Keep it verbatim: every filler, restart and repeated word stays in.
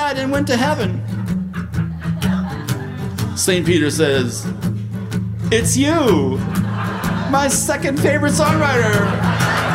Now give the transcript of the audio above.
died and went to heaven. Saint Peter says, "It's you, my second favorite songwriter."